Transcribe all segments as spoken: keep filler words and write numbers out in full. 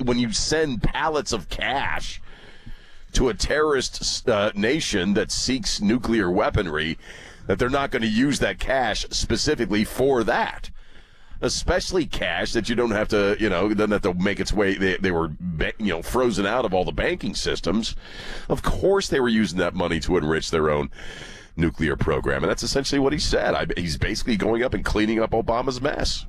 when you send pallets of cash to a terrorist uh, nation that seeks nuclear weaponry, that they're not going to use that cash specifically for that. Especially cash that you don't have to, you know, doesn't have to make its way. They, they were, you know, frozen out of all the banking systems. Of course they were using that money to enrich their own nuclear program. And that's essentially what he said. I, he's basically going up and cleaning up Obama's mess.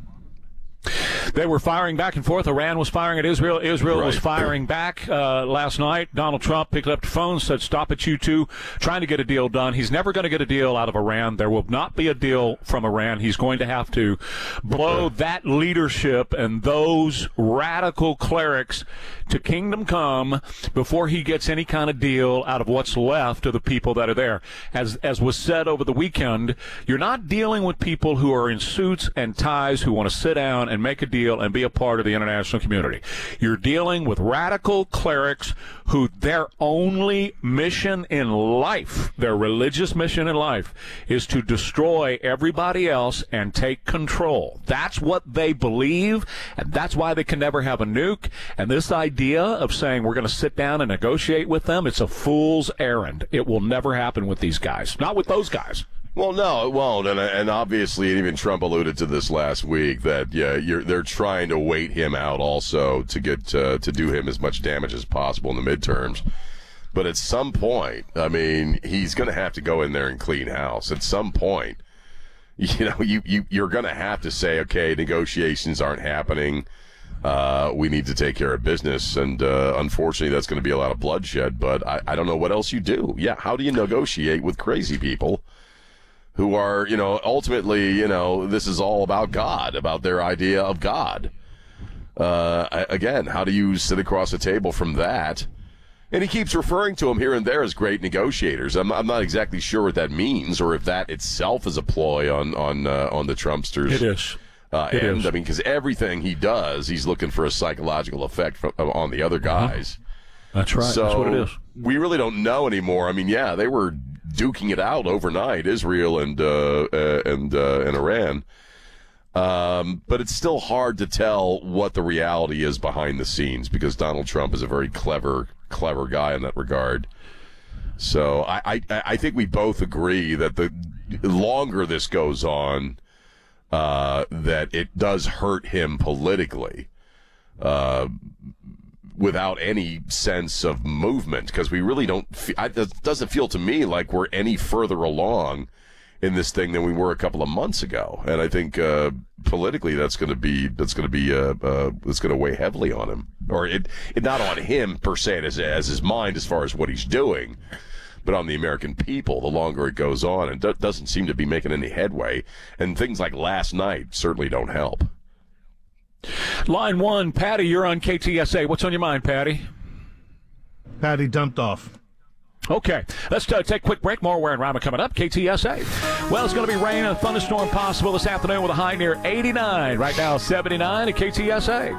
They were firing back and forth. Iran was firing at Israel. Israel right. was firing back uh, last night. Donald Trump picked up the phone, said, stop it, you two, trying to get a deal done. He's never going to get a deal out of Iran. There will not be a deal from Iran. He's going to have to blow that leadership and those radical clerics to kingdom come before he gets any kind of deal out of what's left of the people that are there. As, as was said over the weekend, you're not dealing with people who are in suits and ties who want to sit down and make a deal and be a part of the international community. You're dealing with radical clerics who their only mission in life, their religious mission in life, is to destroy everybody else and take control. That's what they believe, and that's why they can never have a nuke. And this idea of saying we're going to sit down and negotiate with them, it's a fool's errand. It will never happen with these guys. Not with those guys. Well, no, it won't, and and obviously, even Trump alluded to this last week that yeah, you're, they're trying to wait him out also to get uh, to do him as much damage as possible in the midterms. But at some point, I mean, he's going to have to go in there and clean house. At some point, you know, you you you're going to have to say, okay, negotiations aren't happening. Uh, we need to take care of business, and uh, unfortunately, that's going to be a lot of bloodshed. But I, I don't know what else you do. Yeah, how do you negotiate with crazy people who are, you know, ultimately, you know, this is all about God, about their idea of God. Uh, again, how do you sit across the table from that? And he keeps referring to them here and there as great negotiators. I'm, I'm not exactly sure what that means, or if that itself is a ploy on on uh, on the Trumpsters. It is. Uh, it and is. I mean, because everything he does, he's looking for a psychological effect from, on the other guys. Uh-huh. That's right. So That's what it is. We really don't know anymore. I mean, yeah, they were duking it out overnight, Israel and uh, uh, and uh, and Iran. Um, but it's still hard to tell what the reality is behind the scenes, because Donald Trump is a very clever, clever guy in that regard. So I, I, I think we both agree that the longer this goes on, uh, that it does hurt him politically. Uh, without any sense of movement, because we really don't, it doesn't feel to me like we're any further along in this thing than we were a couple of months ago. And I think uh, politically that's going to be, that's going to be, uh, uh, it's going to weigh heavily on him. Or it, it not on him per se as, as his mind as far as what he's doing, but on the American people the longer it goes on. And do- doesn't seem to be making any headway. And things like last night certainly don't help. Line one, Patty, you're on K T S A. What's on your mind, Patty? Patty dumped off. Okay, let's uh, take a quick break. More Ware and Rima coming up. K T S A. Well, it's going to be rain and a thunderstorm possible this afternoon with a high near eighty-nine. Right now, seventy-nine at K T S A.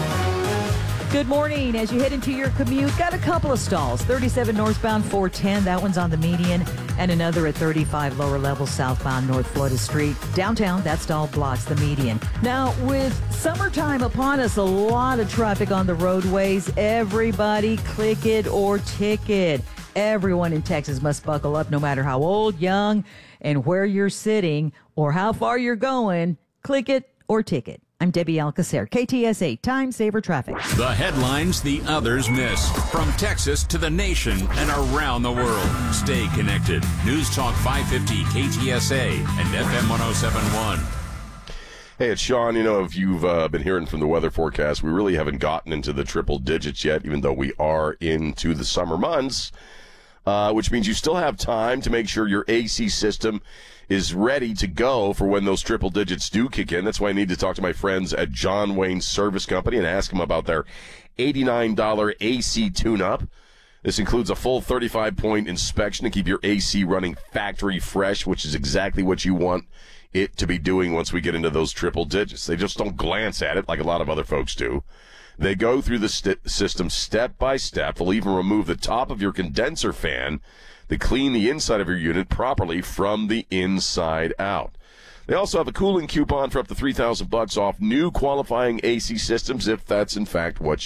Good morning. As you head into your commute, got a couple of stalls. thirty-seven northbound, four ten. That one's on the median. And another at thirty-five lower level southbound North Florida Street. Downtown, that stall blocks the median. Now, with summertime upon us, a lot of traffic on the roadways. Everybody click it or ticket. Everyone in Texas must buckle up, no matter how old, young, and where you're sitting or how far you're going. Click it or ticket. I'm Debbie Alcacer, K T S A, Time Saver Traffic. The headlines the others miss. From Texas to the nation and around the world. Stay connected. News Talk five fifty K T S A and F M one oh seven point one. Hey, it's Sean. You know, if you've uh, been hearing from the weather forecast, we really haven't gotten into the triple digits yet, even though we are into the summer months, uh, which means you still have time to make sure your A C system is ready to go for when those triple digits do kick in. That's why I need to talk to my friends at John Wayne Service Company and ask them about their eighty-nine dollars A C tune-up. This includes a full thirty-five point inspection to keep your A C running factory fresh, which is exactly what you want it to be doing once we get into those triple digits. They just don't glance at it like a lot of other folks do. They go through the st- system step by step. They'll even remove the top of your condenser fan to clean the inside of your unit properly from the inside out. They also have a cooling coupon for up to three thousand bucks off new qualifying A C systems if that's in fact what you